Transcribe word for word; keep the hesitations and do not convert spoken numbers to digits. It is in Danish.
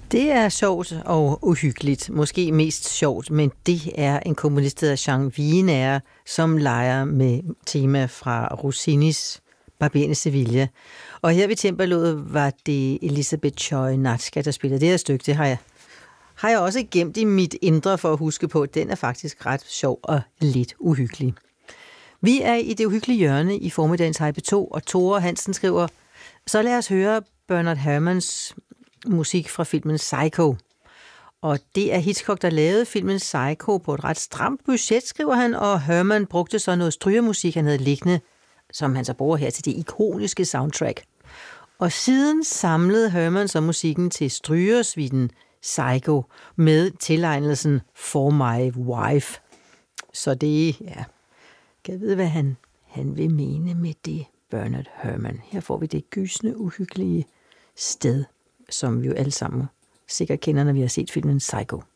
Det er sjovt og uhyggeligt. Måske mest sjovt, men det er en komponist, der hedder Jean Wiener, som leger med tema fra Rossinis Barbieren i Sevilla. Og her ved Cembaloet var det Elisabeth Chojnacka, der spillede det her stykke. Det har jeg, har jeg også gemt i mit indre for at huske på. Den er faktisk ret sjov og lidt uhyggelig. Vi er i det uhyggelige hjørne i formiddagens Hej P to, og Tore Hansen skriver, så lad os høre Bernard Herrmanns musik fra filmen Psycho. Og det er Hitchcock, der lavede filmen Psycho på et ret stramt budget, skriver han, og Herrmann brugte så noget strygermusik, han havde liggende, som han så bruger her til det ikoniske soundtrack. Og siden samlede Herrmann så musikken til strygersvitten Psycho med tilegnelsen For My Wife. Så det, ja, kan jeg vide, hvad han, han vil mene med det, Bernard Herrmann. Her får vi det gysende, uhyggelige sted, som vi jo alle sammen sikkert kender, når vi har set filmen Psycho.